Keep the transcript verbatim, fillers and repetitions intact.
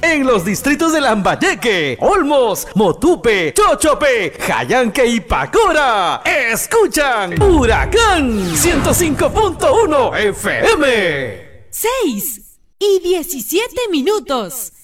En los distritos de Lambayeque, Olmos, Motupe, Chochope, Jayanque y Pacora, escuchan Huracán ciento cinco punto uno F M. seis y diecisiete minutos.